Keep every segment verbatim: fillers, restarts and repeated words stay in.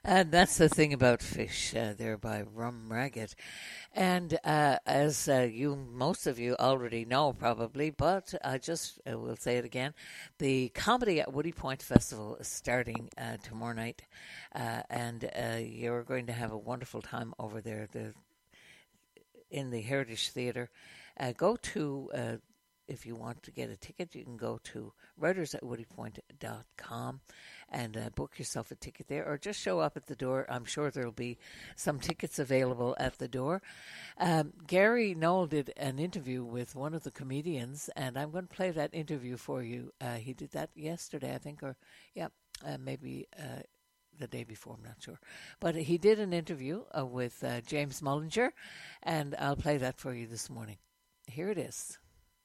And that's the thing about Fish, uh, there by Rum Ragged. And uh, as uh, you, most of you already know probably, but I just uh, will say it again, the Comedy at Woody Point Festival is starting uh, tomorrow night, uh, and uh, you're going to have a wonderful time over there the, in the Heritage Theatre. Uh, go to, uh, if you want to get a ticket, you can go to writers at woody point dot com and uh, book yourself a ticket there, or just show up at the door. I'm sure there'll be some tickets available at the door. Um, Gary Knoll did an interview with one of the comedians, and I'm going to play that interview for you. Uh, he did that yesterday, I think, or, yeah, uh, maybe uh, the day before, I'm not sure. But he did an interview uh, with uh, James Mullinger, and I'll play that for you this morning. Here it is.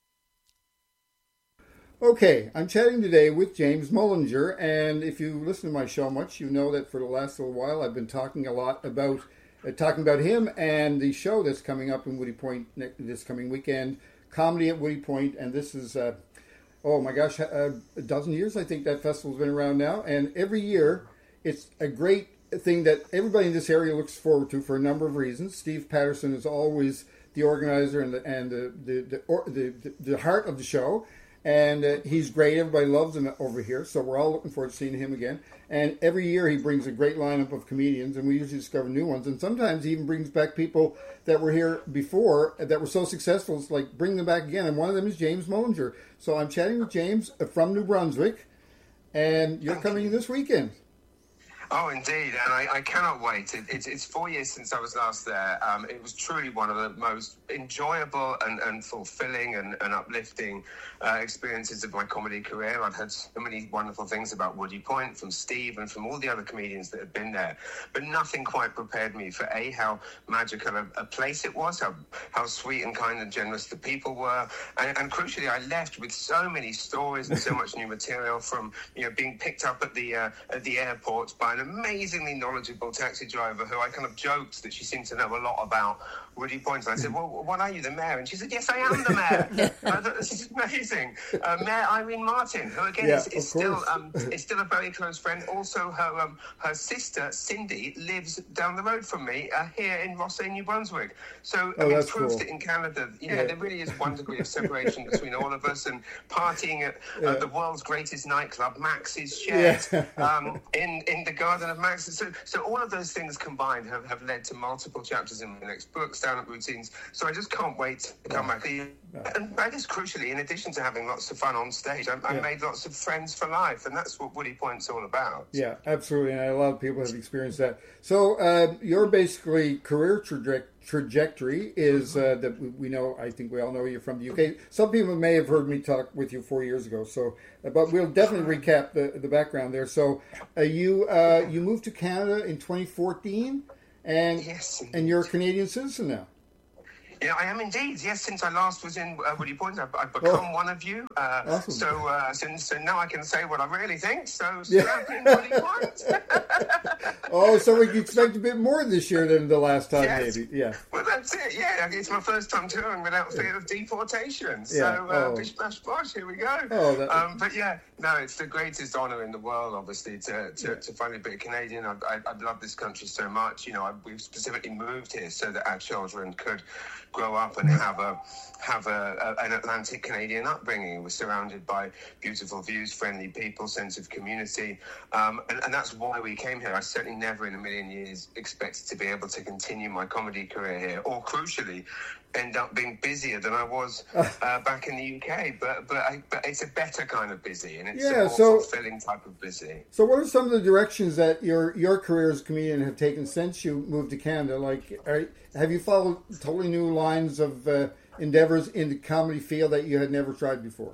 Okay, I'm chatting today with James Mullinger, and if you listen to my show much, you know that for the last little while I've been talking a lot about uh, talking about him and the show that's coming up in Woody Point this coming weekend, Comedy at Woody Point, and this is, uh, oh my gosh, a, a dozen years I think that festival's been around now, and every year it's a great thing that everybody in this area looks forward to for a number of reasons. Steve Patterson is always the organizer and the and the the the, or, the, the, the heart of the show. And uh, he's great. Everybody loves him over here. So we're all looking forward to seeing him again. And every year he brings a great lineup of comedians, and we usually discover new ones. And sometimes he even brings back people that were here before that were so successful. It's like bring them back again. And one of them is James Mullinger. So I'm chatting with James from New Brunswick, and you're coming this weekend. Oh, indeed, and I, I cannot wait. It, it's, it's four years since I was last there. Um, it was truly one of the most enjoyable and, and fulfilling and, and uplifting uh, experiences of my comedy career. I've heard so many wonderful things about Woody Point from Steve and from all the other comedians that have been there, but nothing quite prepared me for A, how magical a, a place it was, how how sweet and kind and generous the people were, and, and crucially, I left with so many stories and so much new material from, you know, being picked up at the uh, at the airport by an amazingly knowledgeable taxi driver who I kind of joked that she seemed to know a lot about Woody Point. And I said, well, what are you, the mayor? And she said, yes, I am the mayor. I thought, this is amazing. Uh, Mayor Irene Martin, who again yeah, is, is still um, is still a very close friend. Also, her um, her sister, Cindy, lives down the road from me uh, here in Rothesay, New Brunswick. So I oh, mean, that's proof cool. that in Canada, you know, yeah. there really is one degree of separation between all of us, and partying at uh, yeah. the world's greatest nightclub, Max's Shed, yeah. um, in, in the garden of Max. So, so all of those things combined have, have led to multiple chapters in my next book, stand-up routines. So I just can't wait to come back. And I guess crucially, in addition to having lots of fun on stage, I, I yeah. made lots of friends for life, and that's what Woody Point's all about. Yeah, absolutely, and a lot of people have experienced that. So uh, your basically career traje- trajectory is uh, that we, we know, I think we all know you from the U K. Some people may have heard me talk with you four years ago, so but we'll definitely recap the, the background there. So uh, you uh, you moved to Canada in twenty fourteen, and yes, and you're a Canadian citizen now. Yeah, I am indeed. Yes, since I last was in uh, Woody Point, I've, I've become oh. one of you. Uh, awesome. So, uh, so, so now I can say what I really think. So, strap in Woody Point. Oh, so we can expect a bit more this year than the last time, yes. maybe. Yeah. Well, that's it. Yeah, it's my first time touring without fear of deportation. So, yeah. uh, oh. bish bash bosh, here we go. Oh, that... um, but yeah, no, it's the greatest honour in the world, obviously, to to, yeah. to finally be a Canadian. I, I, I love this country so much. You know, I, we've specifically moved here so that our children could grow up and have a have a, a an Atlantic Canadian upbringing. We're surrounded by beautiful views, friendly people, sense of community, um, and, and that's why we came here. I certainly never in a million years expected to be able to continue my comedy career here, or crucially, end up being busier than I was uh, back in the U K. But but, I, but it's a better kind of busy, and it's yeah, a more so, fulfilling type of busy. So what are some of the directions that your your career as a comedian have taken since you moved to Canada? Like, are, have you followed totally new lines of uh, endeavors in the comedy field that you had never tried before?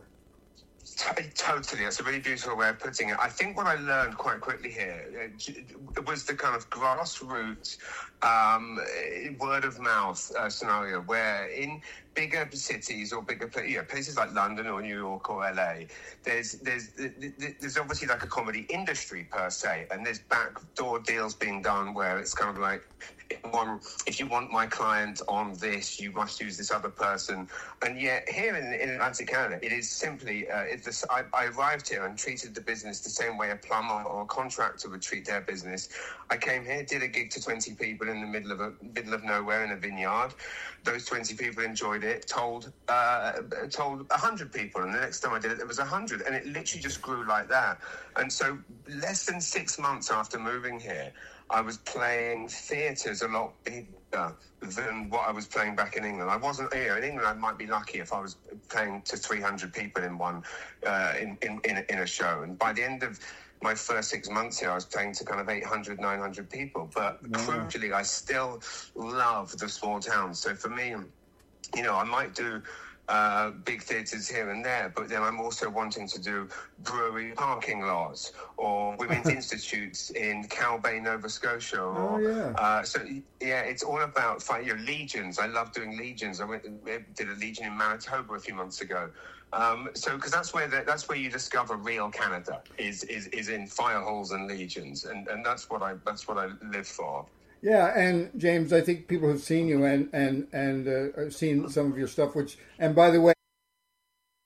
Totally, that's a really beautiful way of putting it. I think what I learned quite quickly here was the kind of grassroots, um, word of mouth uh, scenario where in bigger cities or bigger you know, places like London or New York or L A, there's there's there's obviously like a comedy industry per se, and there's backdoor deals being done where it's kind of like, one, if you want my client on this, you must use this other person. And yet here in, in Atlantic Canada, it is simply, uh, it's this, I, I arrived here and treated the business the same way a plumber or a contractor would treat their business. I came here, did a gig to twenty people in the middle of a middle of nowhere in a vineyard. Those twenty people enjoyed it, told uh, told one hundred people, and the next time I did it, there was one hundred, and it literally just grew like that. And so less than six months after moving here, I was playing theatres a lot bigger than what I was playing back in England. I wasn't, you know, in England I might be lucky if I was playing to three hundred people in one, uh, in, in, in, a, in a show. And by the end of my first six months here, I was playing to kind of eight hundred, nine hundred people. But wow. Crucially, I still love the small towns. So for me, you know, I might do Uh, big theatres here and there, but then I'm also wanting to do brewery parking lots or women's institutes in Cow Bay, Nova Scotia. Or, oh, yeah. Uh, so, yeah, it's all about, you know, legions. I love doing legions. I went did a legion in Manitoba a few months ago. Um, so, because that's where the, that's where you discover real Canada is is, is in fire halls and legions, and, and that's what I that's what I live for. Yeah, and James, I think people have seen you and and and uh, seen some of your stuff. Which, and by the way,